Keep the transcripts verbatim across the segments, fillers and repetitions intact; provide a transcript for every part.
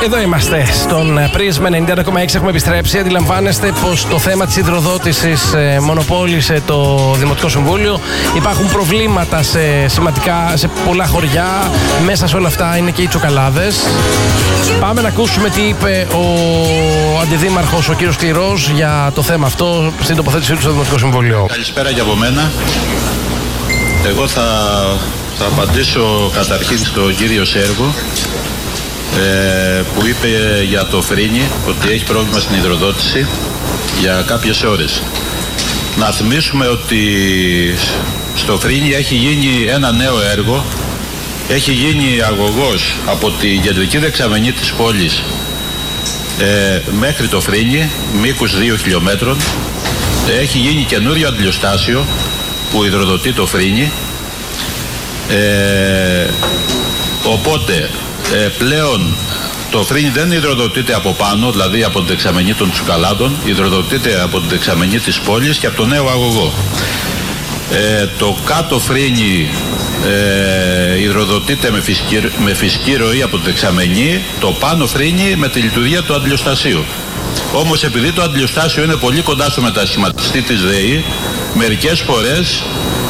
Εδώ είμαστε στον Πρίσμα ενενήντα ένα κόμμα έξι. Έχουμε επιστρέψει. Αντιλαμβάνεστε πως το θέμα της υδροδότησης ε, μονοπόλησε το Δημοτικό Συμβούλιο. Υπάρχουν προβλήματα σε, σημαντικά, σε πολλά χωριά. Μέσα σε όλα αυτά είναι και οι τσοκαλάδες. Πάμε να ακούσουμε τι είπε ο Αντιδήμαρχος, ο κύριος Κληρός, για το θέμα αυτό στην τοποθέτησή του στο Δημοτικό Συμβούλιο. Καλησπέρα και από μένα. Εγώ θα, θα απαντήσω καταρχήν στον κύριο Σέργο, Ε, που είπε για το Φρίνι ότι έχει πρόβλημα στην υδροδότηση για κάποιες ώρες. Να θυμίσουμε ότι στο Φρίνι έχει γίνει ένα νέο έργο. Έχει γίνει αγωγός από την κεντρική δεξαμενή της πόλης ε, μέχρι το Φρίνι, μήκους δύο χιλιόμετρων. Έχει γίνει καινούριο αντιλιοστάσιο που υδροδοτεί το Φρίνι. ε, οπότε Ε, πλέον το Φρίνι δεν υδροδοτείται από πάνω, δηλαδή από την δεξαμενή των Τσουκαλάδων, υδροδοτείται από την δεξαμενή της πόλης και από το νέο αγωγό. Ε, το κάτω Φρίνι ε, υδροδοτείται με φυσική, με φυσική ροή από τη δεξαμενή, το πάνω Φρίνι με τη λειτουργία του αντιλιοστασίου. Όμως επειδή το αντιλιοστάσιο είναι πολύ κοντά στο μετασχηματιστή της ΔΕΗ, μερικές φορές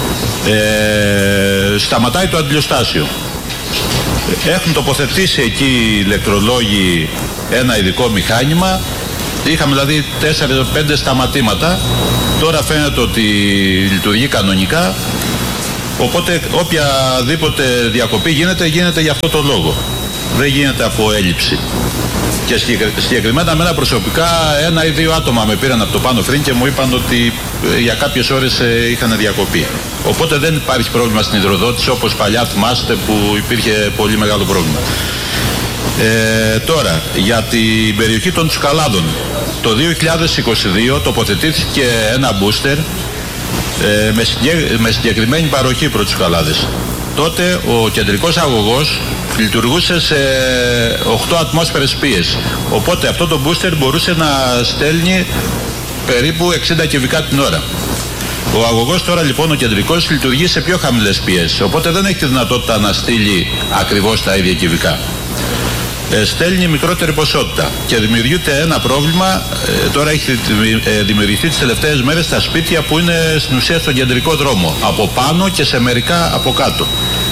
ε, σταματάει το αντιλιοστάσιο. Έχουν τοποθετήσει εκεί οι ηλεκτρολόγοι ένα ειδικό μηχάνημα. Είχαμε δηλαδή τέσσερα πέντε σταματήματα. Τώρα φαίνεται ότι λειτουργεί κανονικά. Οπότε οποιαδήποτε διακοπή γίνεται, γίνεται για αυτό το λόγο. Δεν γίνεται από έλλειψη. Και συγκεκριμένα εμένα προσωπικά ένα ή δύο άτομα με πήραν από το πάνω Φρίνι και μου είπαν ότι για κάποιες ώρες είχαν διακοπή. Οπότε δεν υπάρχει πρόβλημα στην υδροδότηση όπως παλιά θυμάστε που υπήρχε πολύ μεγάλο πρόβλημα. Ε, τώρα, για την περιοχή των Τσουκαλάδων. Το δύο χιλιάδες είκοσι δύο τοποθετήθηκε ένα μπούστερ ε, με, συγκε, με συγκεκριμένη παροχή προς τους Τσουκαλάδες. Τότε ο κεντρικός αγωγός λειτουργούσε σε οκτώ ατμόσφαιρες πίεση. Οπότε αυτό το booster μπορούσε να στέλνει περίπου εξήντα κυβικά την ώρα. Ο αγωγός τώρα λοιπόν ο κεντρικός λειτουργεί σε πιο χαμηλές πιέσεις. Οπότε δεν έχει τη δυνατότητα να στείλει ακριβώς τα ίδια κυβικά. Ε, στέλνει μικρότερη ποσότητα και δημιουργείται ένα πρόβλημα. Ε, τώρα έχει δημιουργηθεί τις τελευταίες μέρες στα σπίτια που είναι στην ουσία στον κεντρικό δρόμο. Από πάνω και σε μερικά από κάτω.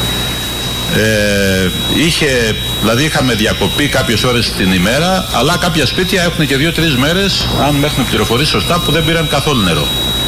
Ε, είχε, δηλαδή είχαμε διακοπή κάποιες ώρες την ημέρα, αλλά κάποια σπίτια έχουν και δύο-τρεις μέρες, αν με έχουν πληροφορήσει σωστά, που δεν πήραν καθόλου νερό.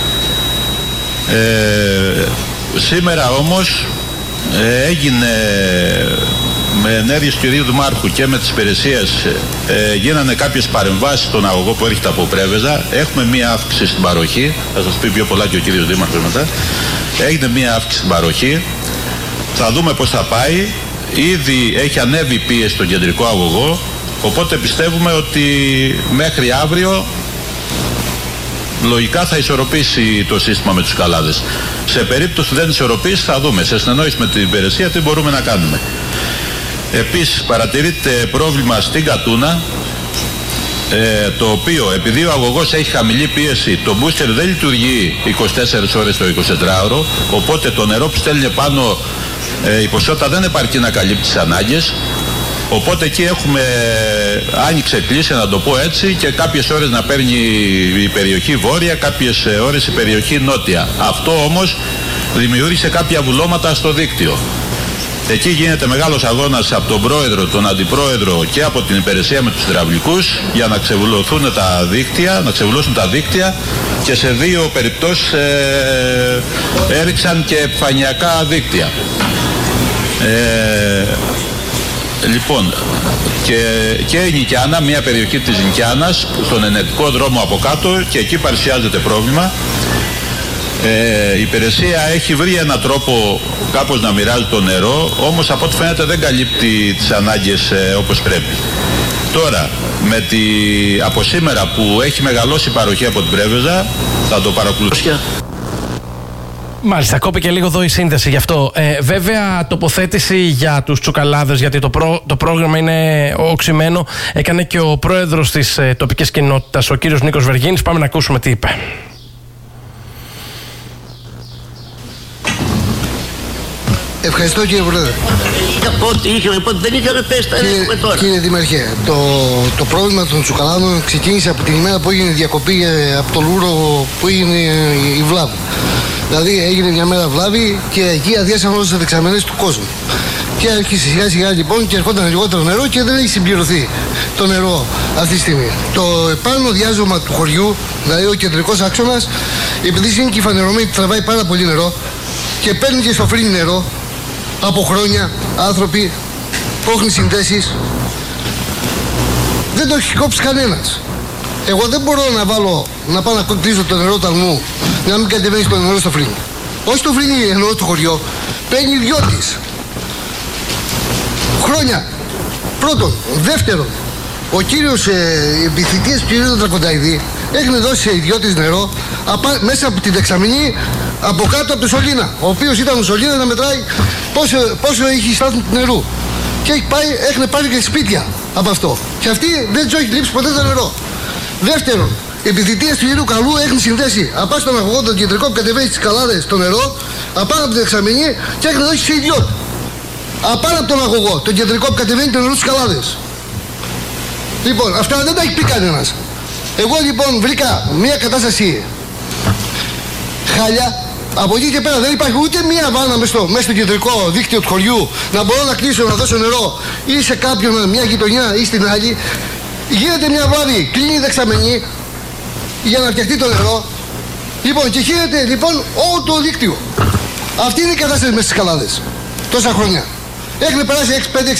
Ε, σήμερα όμως ε, έγινε με ενέργειες του κυρίου Δημάρχου και με τις υπηρεσίες ε, γίνανε κάποιες παρεμβάσεις στον αγωγό που έρχεται από Πρέβεζα. Έχουμε μία αύξηση στην παροχή, θα σας πει πιο πολλά και ο κύριος Δήμαρχος μετά. Έγινε μία αύξηση στην παροχή. Θα δούμε πώς θα πάει. Ήδη έχει ανέβει η πίεση στον κεντρικό αγωγό, οπότε πιστεύουμε ότι μέχρι αύριο λογικά θα ισορροπήσει το σύστημα με τους Τσουκαλάδες. Σε περίπτωση που δεν ισορροπήσει θα δούμε σε συνεννόηση με την υπηρεσία τι μπορούμε να κάνουμε. Επίσης παρατηρείται πρόβλημα στην Κατούνα, ε, το οποίο επειδή ο αγωγός έχει χαμηλή πίεση, το booster δεν λειτουργεί είκοσι τέσσερις ώρες το εικοσιτετράωρο, οπότε το νερό που στέλνει πάνω ε, η ποσότητα δεν επαρκεί να καλύπτει τις ανάγκες. Οπότε εκεί έχουμε άνοιξε κλίση, να το πω έτσι, και κάποιες ώρες να παίρνει η περιοχή βόρεια, κάποιες ώρες η περιοχή νότια. Αυτό όμως δημιούργησε κάποια βουλώματα στο δίκτυο. Εκεί γίνεται μεγάλος αγώνας από τον πρόεδρο, τον αντιπρόεδρο και από την υπηρεσία με τους υδραυλικούς για να ξεβουλωθούν τα δίκτυα, να ξεβουλώσουν τα δίκτυα, και σε δύο περιπτώσεις ε, έριξαν και επιφανειακά δίκτυα. Ε, Λοιπόν, και, και η Νικιάνα, μια περιοχή της Νικιάνας, στον ενετικό δρόμο από κάτω, και εκεί παρουσιάζεται πρόβλημα. Ε, η υπηρεσία έχει βρει έναν τρόπο κάπως να μοιράζει το νερό, όμως από ό,τι φαίνεται δεν καλύπτει τις ανάγκες ε, όπως πρέπει. Τώρα, με τη, από σήμερα που έχει μεγαλώσει η παροχή από την Πρέβεζα, θα το παρακολουθήσω. Μάλιστα, κόπηκε λίγο εδώ η σύνδεση γι' αυτό. Ε, βέβαια, τοποθέτηση για τους Τσουκαλάδες, γιατί το, προ, το πρόγραμμα είναι οξυμένο, έκανε και ο πρόεδρος της ε, τοπικής κοινότητας, ο κύριος Νίκος Βεργίνης. Πάμε να ακούσουμε τι είπε. Ευχαριστώ κύριε Πρόεδρε. Πότε είχαμε, πότε δεν είχαμε πέσει, τα έχουμε τώρα. Κύριε Δημαρχέ, το, το πρόβλημα των τσουκαλάνων ξεκίνησε από την ημέρα που έγινε διακοπή από το Λούρο που έγινε η βλάβη. Δηλαδή έγινε μια μέρα βλάβη και εκεί αδειάσαν όλες τις δεξαμενές του κόσμου. Και άρχισε σιγά σιγά λοιπόν και ερχόταν λιγότερο νερό και δεν έχει συμπληρωθεί το νερό αυτή τη στιγμή. Το επάνω διάζωμα του χωριού, δηλαδή ο κεντρικός άξονας, επειδή είναι και φανερωμένη, τραβάει πάρα πολύ νερό και παίρνει και στο φρύνι νερό από χρόνια άνθρωποι που έχουν συνδέσεις. Δεν το έχει κόψει κανένας. Εγώ δεν μπορώ να βάλω, να πάω να κλείσω το νερό ταλμού, να μην κατεβαίνει το νερό στο φρύνι. Όχι στο φρύνι εννοώ στο χωριό, παίρνει ιδιώτης. Χρόνια. Πρώτον. Δεύτερον, ο κύριος ε, επιθυμητής του Τρακονταϊδή έχει δώσει σε ιδιώτης νερό απα, μέσα από τη δεξαμενή από κάτω από το σωλήνα. Ο οποίος ήταν ο σωλήνα να μετράει πόσο, πόσο έχει στάθμη του νερού. Και έχει πάει, έχουν πάρει και σπίτια από αυτό. Και αυτοί δεν του έχει λείψει ποτέ το νερό. Δεύτερον, οι επιθυμητές του κύριου Καλού έχουν συνδέσει απά στον αγωγό τον κεντρικό που κατεβαίνει στις καλάδες το νερό, απάνω από τη δεξαμενή και έχουν δώσει σε ιδιώτη. Απάνω από τον αγωγό, τον κεντρικό που κατεβαίνει το νερό στις καλάδες. Λοιπόν, αυτά δεν τα έχει πει κανένας. Εγώ λοιπόν βρήκα μια κατάσταση χάλια. Από εκεί και πέρα δεν υπάρχει ούτε μία βάνα μέσα στο, μέσα στο κεντρικό δίκτυο του χωριού να μπορώ να κλείσω να δώσω νερό ή σε κάποιον, μια γειτονιά ή στην άλλη. Γίνεται μια βλάβη, κλείνει η δεξαμενή για να φτιαχτεί το νερό. Λοιπόν, και χύνεται λοιπόν όλο το δίκτυο. Αυτή είναι η κατάσταση μέσα στις καλάδες. Τόσα χρόνια. Έχουν περάσει έξι πέντε έξι